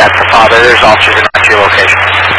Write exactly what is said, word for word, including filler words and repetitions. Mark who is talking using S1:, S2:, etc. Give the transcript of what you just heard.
S1: That's the father. There's officers at your location.